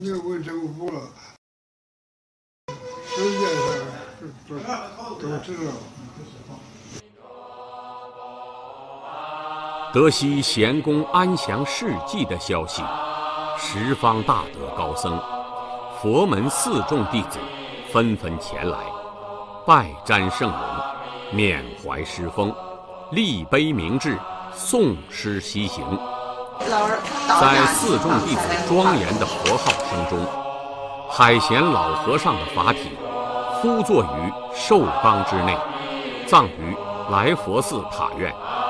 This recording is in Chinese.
那文政府了，世界上都知道。 得悉贤公安详事迹的消息，十方大德高僧、佛门四众弟子纷纷前来，拜瞻圣容，缅怀师风，立碑铭志，诵诗西行。在四众弟子庄严的佛号声中，海贤老和尚的法体敷坐于寿缸之内，葬于来佛寺塔院。